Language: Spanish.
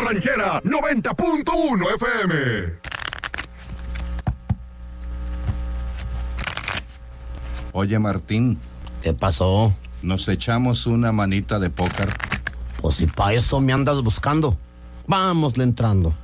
Ranchera 90.1 FM. Oye, Martín. ¿Qué pasó? ¿Nos echamos una manita de póker? Pues si pa' eso me andas buscando. Vámosle entrando.